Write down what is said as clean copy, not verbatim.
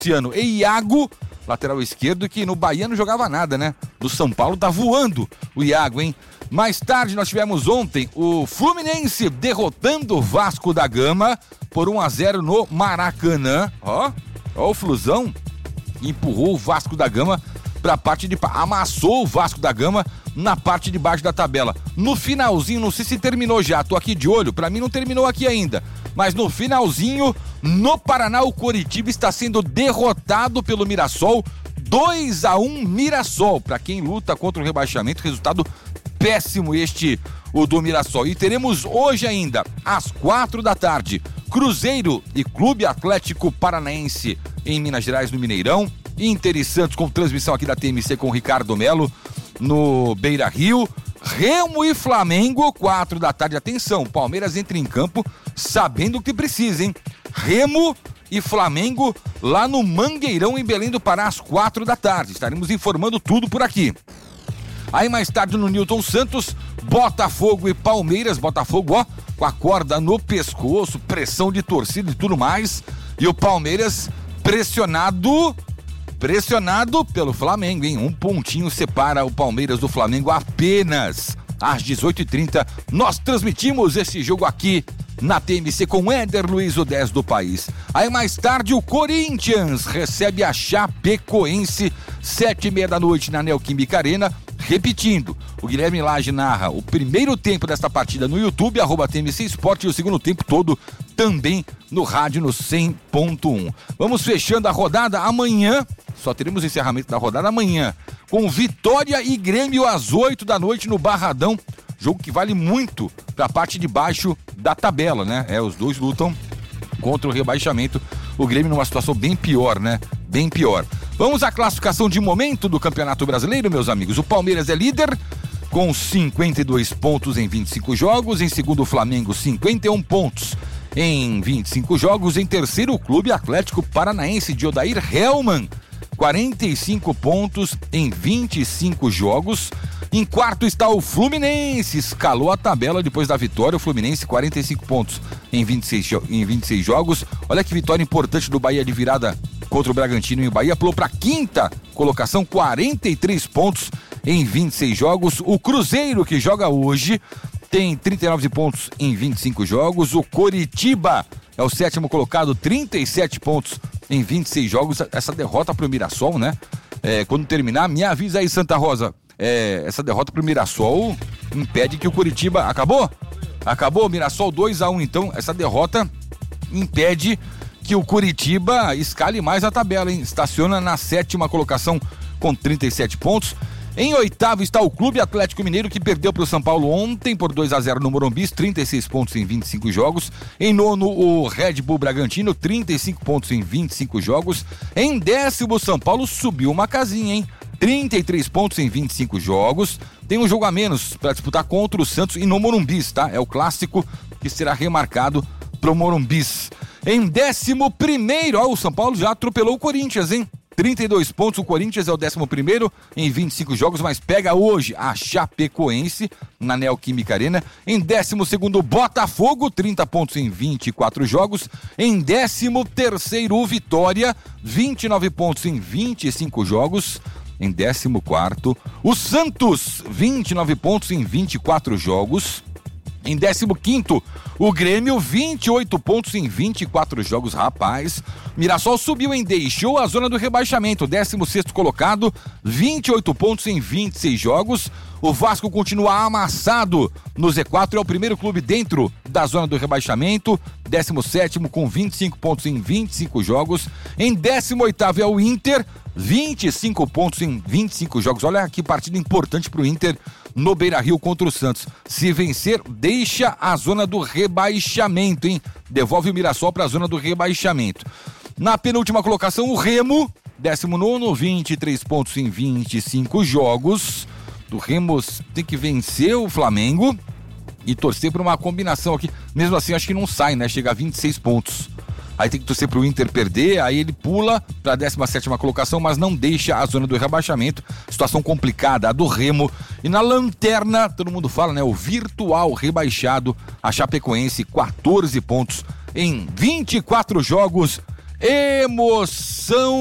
Luciano e Iago, lateral esquerdo, que no Bahia não jogava nada, né? Do São Paulo tá voando o Iago, hein? Mais tarde nós tivemos ontem o Fluminense derrotando o Vasco da Gama por 1-0 no Maracanã. Ó o Flusão empurrou o Vasco da Gama pra parte de... amassou o Vasco da Gama na parte de baixo da tabela. No finalzinho, não sei se terminou já, tô aqui de olho, pra mim não terminou aqui ainda, mas no finalzinho, no Paraná, o Coritiba está sendo derrotado pelo Mirassol, 2-1 Mirassol, pra quem luta contra o rebaixamento, resultado péssimo o do Mirassol. E teremos hoje ainda, às 4h, Cruzeiro e Clube Atlético Paranaense em Minas Gerais, no Mineirão. Inter e Santos, com transmissão aqui da TMC com o Ricardo Melo no Beira-Rio. Remo e Flamengo, 4h. Atenção, Palmeiras entra em campo sabendo o que precisa, hein? Remo e Flamengo lá no Mangueirão, em Belém do Pará, às 4h. Estaremos informando tudo por aqui. Aí mais tarde no Newton Santos, Botafogo e Palmeiras. Botafogo, ó, com a corda no pescoço, pressão de torcida e tudo mais. E o Palmeiras pressionado pelo Flamengo, hein? Um pontinho separa o Palmeiras do Flamengo apenas. Às 18h30, nós transmitimos esse jogo aqui na TMC com Éder Luiz, o 10 do país. Aí mais tarde o Corinthians recebe a Chapecoense, 7h30 na Neoquímica Arena. Repetindo, o Guilherme Lage narra o primeiro tempo desta partida no YouTube, @TMC Esporte, e o segundo tempo todo também no rádio no 100.1. Vamos fechando a rodada amanhã, só teremos encerramento da rodada amanhã, com Vitória e Grêmio às 8h no Barradão, jogo que vale muito para a parte de baixo da tabela, né? Os dois lutam contra o rebaixamento, o Grêmio numa situação bem pior, né? Bem pior. Vamos à classificação de momento do Campeonato Brasileiro, meus amigos. O Palmeiras é líder com 52 pontos em 25 jogos. Em segundo, o Flamengo, 51 pontos em 25 jogos. Em terceiro, o Clube Atlético Paranaense de Odair Hellmann, 45 pontos em 25 jogos. Em quarto está o Fluminense, escalou a tabela depois da vitória. O Fluminense, 45 pontos em 26 jogos. Olha que vitória importante do Bahia de virada contra o Bragantino, e o Bahia pulou para a quinta colocação, 43 pontos em 26 jogos. O Cruzeiro, que joga hoje, tem 39 pontos em 25 jogos. O Coritiba é o sétimo colocado, 37 pontos em 26 jogos. Essa derrota para o Mirassol, né? Quando terminar, me avisa aí, Santa Rosa. Essa derrota para o Mirassol impede que o Coritiba... Acabou, Mirassol 2-1, então essa derrota impede que o Coritiba escale mais a tabela, hein? Estaciona na sétima colocação com 37 pontos. Em oitavo está o Clube Atlético Mineiro, que perdeu para o São Paulo ontem por 2-0 no Morumbi, 36 pontos em 25 jogos. Em nono, o Red Bull Bragantino, 35 pontos em 25 jogos. Em décimo, o São Paulo subiu uma casinha, hein? 33 pontos em 25 jogos. Tem um jogo a menos para disputar contra o Santos e no Morumbi, tá? É o clássico que será remarcado pro Morumbi. Em 11º, o São Paulo já atropelou o Corinthians, hein? 32 pontos, o Corinthians é o 11º em 25 jogos, mas pega hoje a Chapecoense na Neoquímica Arena. Em 12º, o Botafogo, 30 pontos em 24 jogos. Em 13º, o Vitória, 29 pontos em 25 jogos. Em 14º, o Santos, 29 pontos em 24 jogos. Em 15º, o Grêmio, 28 pontos em 24 jogos. Rapaz, Mirassol subiu, hein? Deixou a zona do rebaixamento. 16º colocado, 28 pontos em 26 jogos. O Vasco continua amassado no Z4, é o primeiro clube dentro da zona do rebaixamento. 17º com 25 pontos em 25 jogos. Em 18º é o Inter, 25 pontos em 25 jogos. Olha que partida importante pro Inter no Beira-Rio contra o Santos. Se vencer, deixa a zona do rebaixamento, hein? Devolve o Mirassol para a zona do rebaixamento. Na penúltima colocação, o Remo, 19º, 23 pontos em 25 jogos. O Remo tem que vencer o Flamengo e torcer para uma combinação aqui. Mesmo assim, acho que não sai, né? Chega a 26 pontos. Aí tem que torcer pro Inter perder, aí ele pula pra 17ª colocação, mas não deixa a zona do rebaixamento. Situação complicada, a do Remo. E na lanterna, todo mundo fala, né? O virtual rebaixado, a Chapecoense, 14 pontos em 24 jogos. Emoção